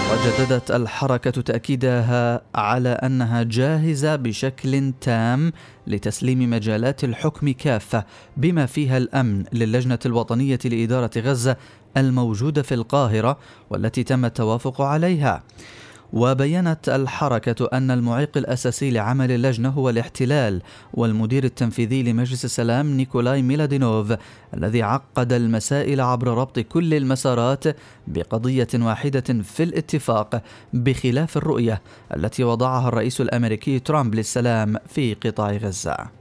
وجددت الحركة تأكيدها على أنها جاهزة بشكل تام لتسليم مجالات الحكم كافة بما فيها الأمن للجنة الوطنية لإدارة غزة الموجودة في القاهرة والتي تم التوافق عليها. وبيّنت الحركة أن المعيق الأساسي لعمل اللجنة هو الاحتلال، والمدير التنفيذي لمجلس السلام نيكولاي ميلادينوف الذي عقد المسائل عبر ربط كل المسارات بقضية واحدة في الاتفاق، بخلاف الرؤية التي وضعها الرئيس الأمريكي ترامب للسلام في قطاع غزة.